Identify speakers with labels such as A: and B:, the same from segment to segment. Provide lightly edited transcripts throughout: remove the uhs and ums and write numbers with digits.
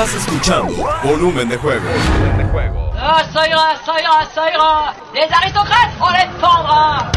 A: Estás escuchando Volumen de Juego.
B: Ça ira. Les aristocrates, on les prendra.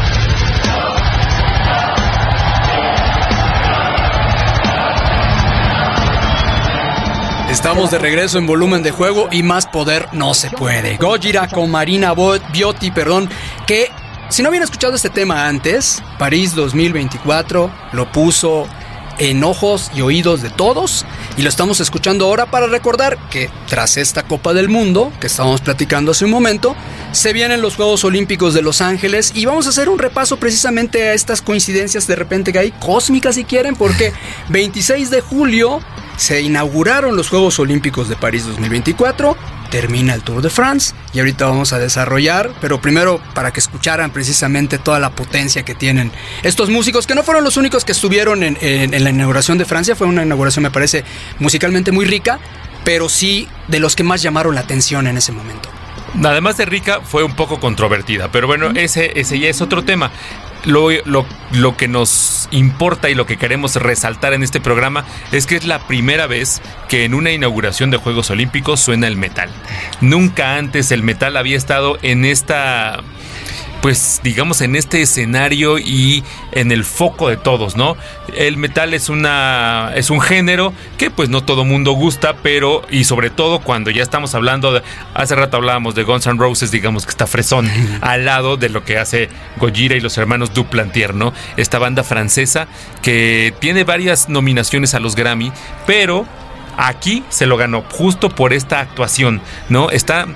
C: Estamos de regreso en Volumen de Juego y más poder no se puede. Gojira con Marina Biotti, que si no habían escuchado este tema antes, París 2024 lo puso en ojos y oídos de todos y lo estamos escuchando ahora para recordar que tras esta Copa del Mundo que estábamos platicando hace un momento, se vienen los Juegos Olímpicos de Los Ángeles y vamos a hacer un repaso precisamente a estas coincidencias de repente que hay cósmicas si quieren, porque 26 de julio se inauguraron los Juegos Olímpicos de París 2024, termina el Tour de France y ahorita vamos a desarrollar, pero primero para que escucharan precisamente toda la potencia que tienen estos músicos, que no fueron los únicos que estuvieron en la inauguración de Francia. Fue una inauguración, me parece, musicalmente muy rica, pero sí de los que más llamaron la atención en ese momento.
D: Además de rica, fue un poco controvertida, pero bueno, ese ya es otro tema. Lo que nos importa y lo que queremos resaltar en este programa es que es la primera vez que en una inauguración de Juegos Olímpicos suena el metal. Nunca antes el metal había estado en esta, pues digamos, en este escenario y en el foco de todos, ¿no? El metal es un género que pues no todo mundo gusta, pero y sobre todo cuando ya estamos hablando hace rato hablábamos de Guns N' Roses, digamos que está fresón al lado de lo que hace Gojira y los hermanos Duplantier, ¿no? Esta banda francesa que tiene varias nominaciones a los Grammy, pero aquí se lo ganó justo por esta actuación, ¿no? Está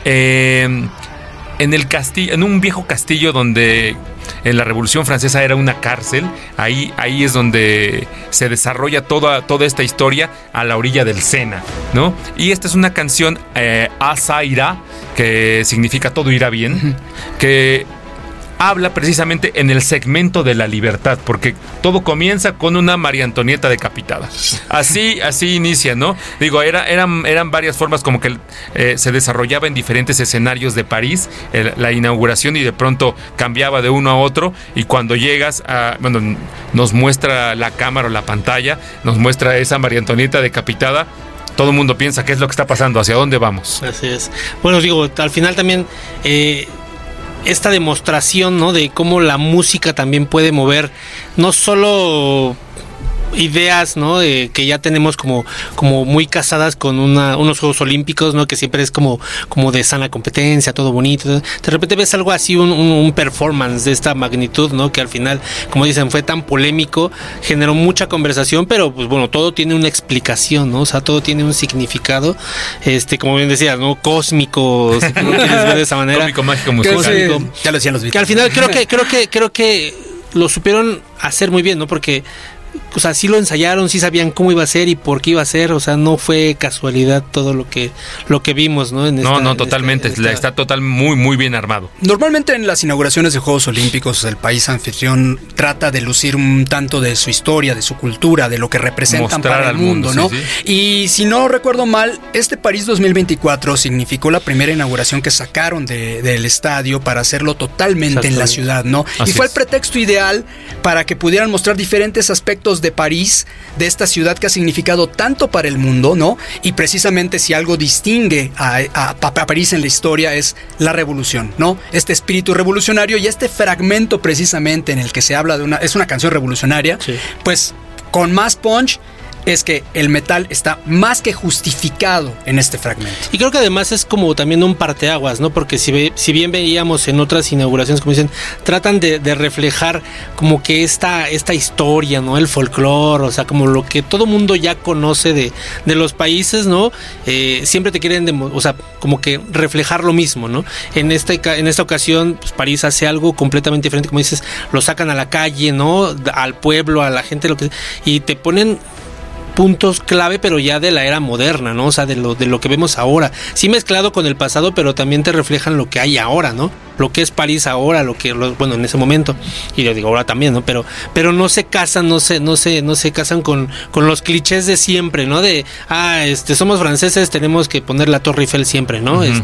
D: en el castillo, en un viejo castillo donde en la Revolución Francesa era una cárcel. Ahí es donde se desarrolla toda esta historia a la orilla del Sena, ¿no? Y esta es una canción, Ça ira, que significa todo irá bien, que habla precisamente en el segmento de la libertad, porque todo comienza con una María Antonieta decapitada. Así inicia, ¿no? Digo, eran varias formas como que se desarrollaba en diferentes escenarios de París, la inauguración, y de pronto cambiaba de uno a otro, y cuando llegas nos muestra la cámara o la pantalla, nos muestra esa María Antonieta decapitada. Todo el mundo piensa qué es lo que está pasando, hacia dónde vamos.
E: Así es. Bueno, digo, al final también esta demostración, ¿no?, de cómo la música también puede mover no solo ideas, ¿no?, que ya tenemos como muy casadas con unos Juegos Olímpicos, ¿no?, que siempre es como de sana competencia, todo bonito. De repente ves algo así, un performance de esta magnitud, ¿no?, que al final, como dicen, fue tan polémico, generó mucha conversación, pero pues bueno, todo tiene una explicación, ¿no? O sea, todo tiene un significado, como bien decías, ¿no?, cósmico, si tú lo quieres ver de esa manera.
D: Cómico, mágico, musical.
C: Ya lo decían los Beatles.
E: Que al final creo que lo supieron hacer muy bien, ¿no? Porque, o sea, sí lo ensayaron, sí sabían cómo iba a ser y por qué iba a ser, o sea, no fue casualidad todo lo que vimos, ¿no?
D: Totalmente, está muy, muy bien armado.
C: Normalmente en las inauguraciones de Juegos Olímpicos el país anfitrión trata de lucir un tanto de su historia, de su cultura, de lo que representan mostrar para el mundo, ¿no? Sí. Y si no recuerdo mal, este París 2024 significó la primera inauguración que sacaron del estadio para hacerlo totalmente en la ciudad, ¿no? Así y fue el pretexto ideal para que pudieran mostrar diferentes aspectos de París, de esta ciudad que ha significado tanto para el mundo, ¿no? Y precisamente si algo distingue a París en la historia es la revolución, ¿no? Este espíritu revolucionario y este fragmento precisamente en el que se habla es una canción revolucionaria, sí. Pues con más punch es que el metal está más que justificado en este fragmento.
E: Y creo que además es como también un parteaguas, ¿no? Porque si bien veíamos en otras inauguraciones, como dicen, tratan de reflejar como que esta historia, ¿no? El folclore, o sea, como lo que todo mundo ya conoce de los países, ¿no? Siempre te quieren, o sea, como que reflejar lo mismo, ¿no? En esta ocasión, pues París hace algo completamente diferente, como dices, lo sacan a la calle, ¿no? Al pueblo, a la gente, y te ponen puntos clave, pero ya de la era moderna, ¿no? O sea, de lo que vemos ahora. Sí mezclado con el pasado, pero también te reflejan lo que hay ahora, ¿no? Lo que es París ahora, bueno, en ese momento. Y lo digo ahora también, ¿no? Pero no se casan, no se casan con los clichés de siempre, ¿no? De, somos franceses, tenemos que poner la Torre Eiffel siempre, ¿no? Uh-huh.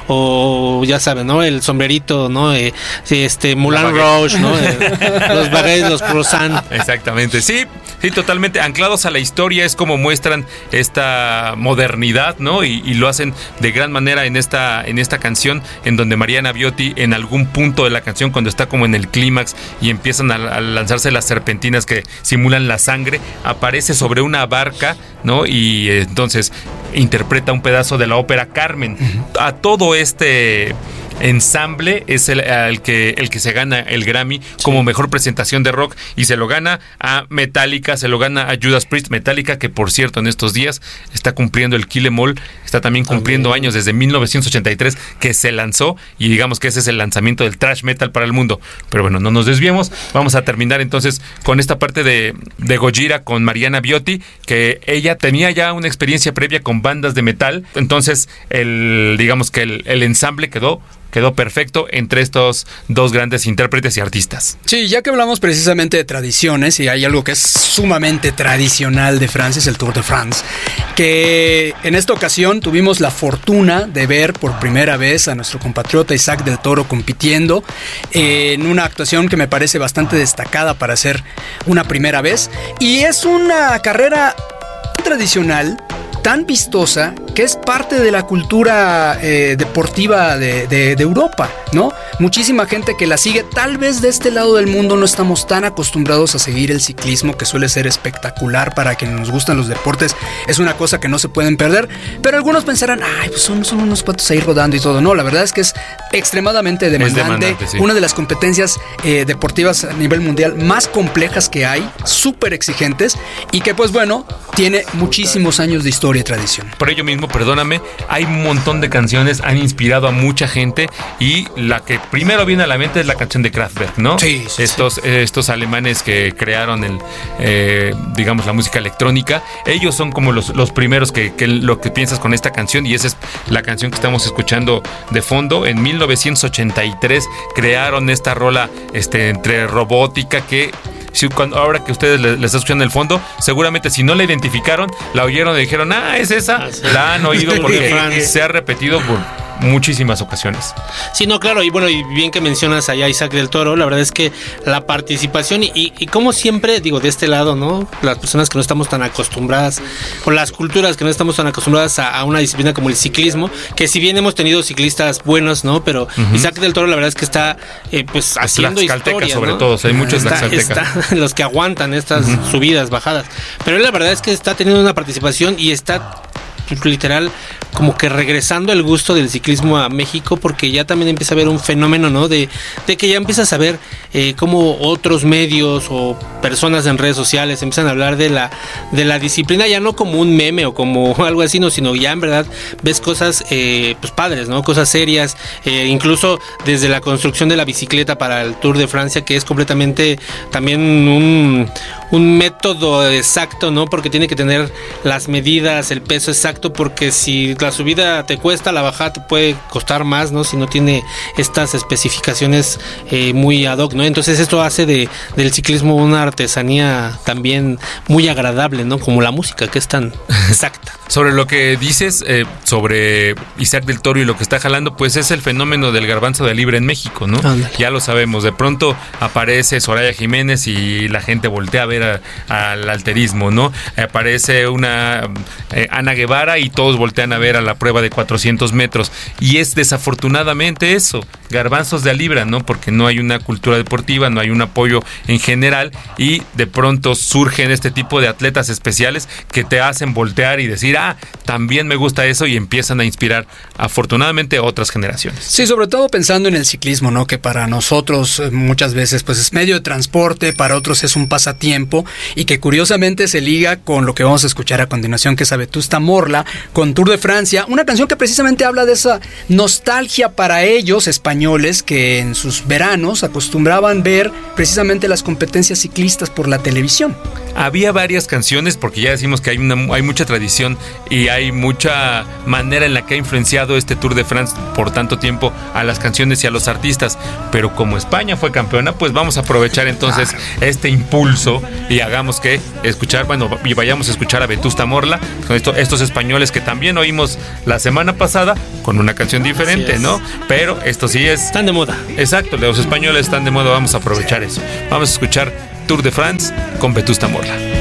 E: O ya saben, ¿no? El sombrerito, ¿no? Moulin Rouge, ¿no? Los baguettes, los croissants.
D: Exactamente, sí. Sí, totalmente anclados a la historia, es como muestran esta modernidad, ¿no? Y lo hacen de gran manera en esta canción, en donde Mariana Viotti, en algún punto de la canción, cuando está como en el clímax y empiezan a lanzarse las serpentinas que simulan la sangre, aparece sobre una barca, ¿no? Y entonces interpreta un pedazo de la ópera Carmen. A todo este ensamble es el que se gana el Grammy como mejor presentación de rock, y se lo gana a Metallica, se lo gana a Judas Priest. Metallica, que por cierto en estos días está cumpliendo el Kill 'Em All, está también cumpliendo años desde 1983 que se lanzó, y digamos que ese es el lanzamiento del thrash metal para el mundo. Pero bueno, no nos desviemos, vamos a terminar entonces con esta parte de Gojira con Mariana Viotti, que ella tenía ya una experiencia previa con bandas de metal, entonces digamos que el ensamble quedó perfecto entre estos dos grandes intérpretes y artistas.
C: Sí, ya que hablamos precisamente de tradiciones, y hay algo que es sumamente tradicional de Francia, es el Tour de France, que en esta ocasión tuvimos la fortuna de ver por primera vez a nuestro compatriota Isaac del Toro compitiendo en una actuación que me parece bastante destacada para ser una primera vez, y es una carrera tradicional, tan vistosa, que es parte de la cultura deportiva de Europa, ¿no? Muchísima gente que la sigue. Tal vez de este lado del mundo no estamos tan acostumbrados a seguir el ciclismo, que suele ser espectacular para quienes nos gustan los deportes. Es una cosa que no se pueden perder, pero algunos pensarán, ay, pues son unos patos ahí rodando y todo. No, la verdad es que es extremadamente demandante,
D: sí.
C: Una de las competencias deportivas a nivel mundial más complejas que hay, súper exigentes, y que pues bueno, tiene muchísimos años de historia y tradición.
D: Por ello mismo, perdóname, hay un montón de canciones, han inspirado a mucha gente, y la que primero viene a la mente es la canción de Kraftwerk, ¿no?
C: Sí.
D: Estos alemanes que crearon digamos, la música electrónica. Ellos son como los primeros que lo que piensas con esta canción, y esa es la canción que estamos escuchando de fondo. En 1983 crearon esta rola entre robótica que... ahora que ustedes le están escuchando en el fondo, seguramente si no la identificaron, la oyeron y dijeron, es esa, la han oído porque se ha repetido por muchísimas ocasiones.
E: Sí, no, claro, y bueno, y bien que mencionas allá a Isaac del Toro, la verdad es que la participación y como siempre, digo, de este lado, ¿no? Las personas que no estamos tan acostumbradas, o las culturas que no estamos tan acostumbradas a una disciplina como el ciclismo, que si bien hemos tenido ciclistas buenos, ¿no? Pero Isaac del Toro la verdad es que está pues haciendo historia,
D: sobre
E: ¿no?
D: todo, hay muchos
E: está los que aguantan estas subidas, bajadas, pero él la verdad es que está teniendo una participación y está literal como que regresando el gusto del ciclismo a México, porque ya también empieza a haber un fenómeno, ¿no? De que ya empiezas a ver cómo otros medios o personas en redes sociales empiezan a hablar de la disciplina, ya no como un meme o como algo así, no, sino ya en verdad ves cosas pues padres, ¿no? Cosas serias, incluso desde la construcción de la bicicleta para el Tour de Francia, que es completamente también un método exacto, ¿no? Porque tiene que tener las medidas, el peso exacto, porque si la subida te cuesta, la bajada te puede costar más, ¿no? Si no tiene estas especificaciones muy ad hoc, ¿no? Entonces esto hace del ciclismo una artesanía también muy agradable, ¿no? Como la música, que es tan exacta.
D: Sobre lo que dices, sobre Isaac del Toro y lo que está jalando, pues es el fenómeno del garbanzo de libra en México, ¿no? Ya lo sabemos, de pronto aparece Soraya Jiménez y la gente voltea a ver al alterismo, ¿no? Aparece una Ana Guevara y todos voltean a ver a la prueba de 400 metros, y es desafortunadamente eso, garbanzos de a libra, ¿no? Porque no hay una cultura deportiva, no hay un apoyo en general, y de pronto surgen este tipo de atletas especiales que te hacen voltear y decir, también me gusta eso, y empiezan a inspirar afortunadamente a otras generaciones.
C: Sí, sobre todo pensando en el ciclismo, ¿no? Que para nosotros muchas veces pues es medio de transporte, para otros es un pasatiempo, y que curiosamente se liga con lo que vamos a escuchar a continuación, que es a Vetusta Morla con Tour de Francia, una canción que precisamente habla de esa nostalgia para ellos españoles que en sus veranos acostumbraban ver precisamente las competencias ciclistas por la televisión.
D: Había varias canciones, porque ya decimos que hay mucha tradición y hay mucha manera en la que ha influenciado este Tour de France por tanto tiempo a las canciones y a los artistas, pero como España fue campeona, pues vamos a aprovechar entonces este impulso y vayamos a escuchar a Vetusta Morla con estos españoles que también oímos la semana pasada con una canción diferente, ¿no? Pero esto sí están
E: de moda.
D: Exacto, los españoles están de moda, vamos a aprovechar eso. Vamos a escuchar Tour de France con Vetusta Morla.